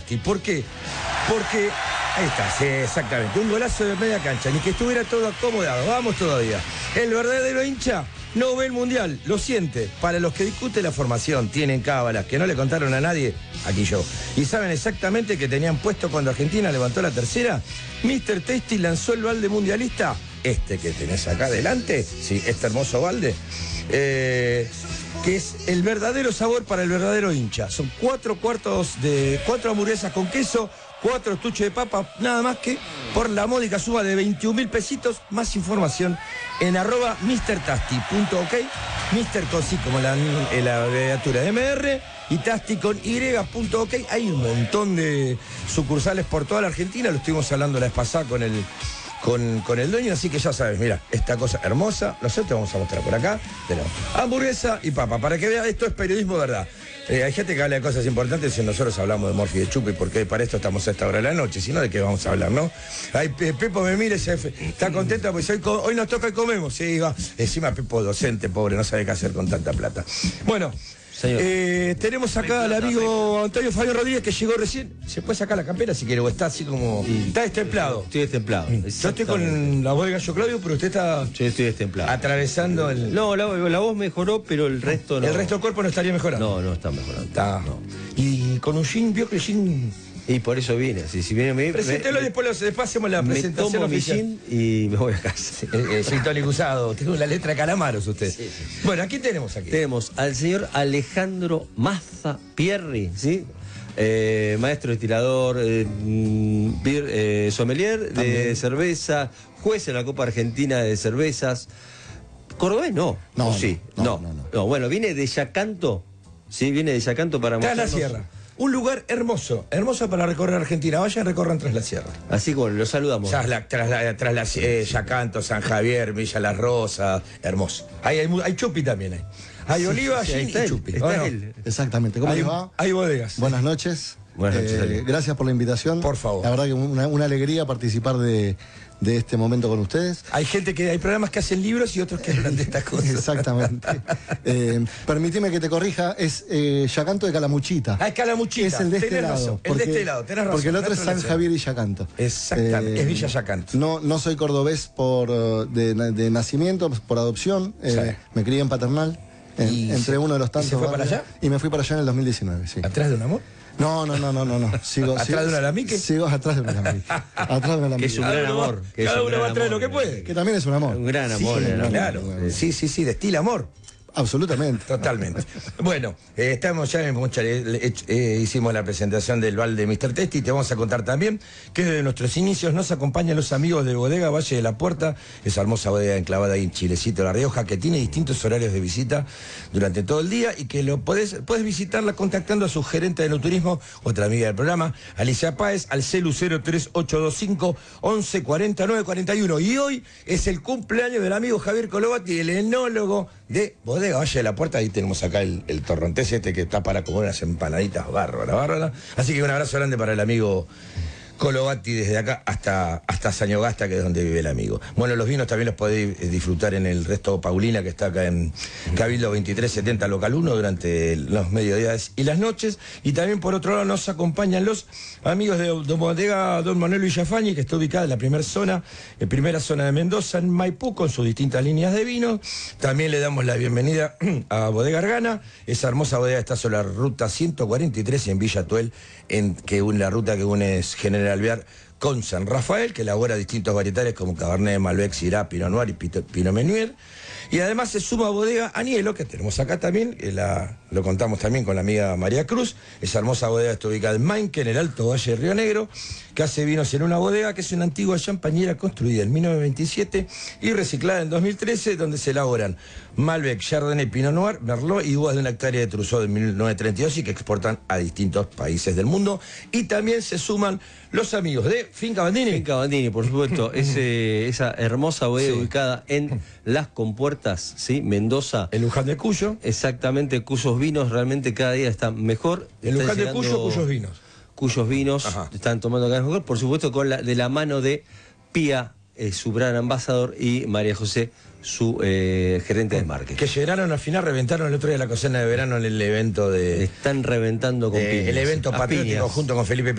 Tasti. ¿Por qué? Porque, ahí está, sí, exactamente, un golazo de media cancha, ni que estuviera todo acomodado, vamos todavía. El verdadero hincha no ve el Mundial, lo siente. Para los que discuten la formación, tienen cábalas, que no le contaron a nadie, aquí yo. Y saben exactamente que tenían puesto cuando Argentina levantó la tercera. Mr. Tasty lanzó el balde mundialista, este que tenés acá adelante, sí, este hermoso balde, que es el verdadero sabor para el verdadero hincha. Son 4 hamburguesas con queso, 4 estuches de papa, nada más que por la módica suma de 21.000 pesitos. Más información en @MrTasty.ok, Mr. con sí como la abreviatura de MR, y Tasty con y.ok. Hay un montón de sucursales por toda la Argentina, lo estuvimos hablando la vez pasada con el dueño, así que ya sabes, mira, esta cosa hermosa, nosotros te vamos a mostrar por acá, tenemos hamburguesa y papa, para que veas, esto es periodismo de verdad. Hay gente que habla de cosas importantes y nosotros hablamos de Morfi y de Chupi, porque para esto estamos a esta hora de la noche, si no, ¿de qué vamos a hablar, no? Ay, Pepo me mira y está contenta porque hoy nos toca y comemos, sí, va. Encima Pepo docente, pobre, no sabe qué hacer con tanta plata. Bueno, tenemos acá al amigo Antonio Fabián Rodríguez, que llegó recién. ¿Se puede sacar la campera si quiere? O está así como... Está destemplado. Estoy destemplado. Yo estoy con la voz de Gallo Claudio, pero usted está... Yo estoy destemplado. Atravesando el... No, la voz mejoró, pero el resto no. El resto del cuerpo no estaría mejorando. No está mejorando. Está. No. Y con un jean, vio que el jean... Y por eso vine. Si viene Preséntelo y después hacemos la presentación tomo oficial. mi jean y me voy a casa. Soy Tony usado. Tengo la letra Calamaros usted. Sí. Bueno, ¿a quién tenemos aquí? Tenemos al señor Alejandro Mazza Pierri, ¿sí? Maestro destilador, sommelier de cerveza, juez en la Copa Argentina de Cervezas. ¿Cordobés? No. No. Bueno, viene de Yacanto, ¿sí? Viene de Yacanto para Tras la mostrarnos... Sierra. Un lugar hermoso para recorrer Argentina. Vayan, recorran Tras la Sierra. Así como lo saludamos. Yacanto, San Javier, Villa Las Rosas, hermoso. Hay Chupi también. Hay oliva, sí, gin y Chupi. Está él. Exactamente. ¿Cómo les va? Hay bodegas. Buenas noches. Buenas noches, gracias por la invitación. Por favor. La verdad que una alegría participar de este momento con ustedes. Hay programas que hacen libros y otros que hablan de estas cosas. Exactamente. Permitime que te corrija, es Yacanto de Calamuchita. Es Calamuchita. Es el de este lado. Razón, el de este lado, tenés razón. Porque el otro es San Javier y Yacanto. Exactamente, es Villa Yacanto. No soy cordobés de nacimiento, por adopción. Sí. Me crié en Paternal, entre uno de los tantos. ¿Y se fue para allá? Y me fui para allá en el 2019, sí. ¿Atrás de un amor? No. ¿Atrás de un alambique? Sigo atrás de un alambique. Que es un gran amor. Cada uno va atrás de lo que puede. Que también es un amor. Un gran amor. Claro. Sí, destila amor. Absolutamente. Totalmente. Bueno, estamos ya, hicimos la presentación del balde de Mr. Tasty. Te vamos a contar también que desde nuestros inicios nos acompañan los amigos de Bodega Valle de la Puerta, esa hermosa bodega enclavada ahí en Chilecito, La Rioja, que tiene distintos horarios de visita durante todo el día y que puedes visitarla contactando a su gerente de no turismo, otra amiga del programa, Alicia Páez, al celu 03825 11 49 41. Y hoy es el cumpleaños del amigo Javier Colovati, el enólogo de Bodega Valle de la Puerta. Ahí tenemos acá el torrontés que está para comer unas empanaditas bárbara. Así que un abrazo grande para el amigo Colovati desde acá hasta Sañogasta, que es donde vive el amigo. Bueno, los vinos también los podéis disfrutar en el Resto Paulina, que está acá en Cabildo 2370 Local 1 durante los mediodías y las noches. Y también por otro lado nos acompañan los amigos de Bodega Don Manuel Villafañe, que está ubicada en la primera zona de Mendoza, en Maipú, con sus distintas líneas de vinos. También le damos la bienvenida a Bodega Argana. Esa hermosa bodega está sobre la ruta 143 en Villa Tuel, la ruta que une General Alvear con San Rafael, que elabora distintos varietales como Cabernet, Malbec, Syrah, Pinot Noir y Pinot Meunier. Y además se suma Bodega Anielo, que tenemos acá también, lo contamos también con la amiga María Cruz. Esa hermosa bodega está ubicada en Mainque, en el Alto Valle de Río Negro, que hace vinos en una bodega que es una antigua champañera construida en 1927 y reciclada en 2013, donde se elaboran Malbec, Chardonnay, Pinot Noir, Merlot y uvas de una hectárea de Trousseau de 1932 y que exportan a distintos países del mundo. Y también se suman los amigos de Finca Bandini. Finca Bandini, por supuesto, esa hermosa bodega ubicada en Las Compuertas, ¿sí? Mendoza. En Luján de Cuyo. Exactamente, cuyos vinos realmente cada día están mejor. En Luján de Cuyo, cuyos vinos. Cuyos vinos están tomando cada vez mejor, por supuesto, de la mano de Pía, su gran ambasador, y María José, su gerente de marketing. Que llegaron al final, reventaron el otro día la cocina de verano en el evento de... Están reventando con piñas. El evento patriótico junto con Felipe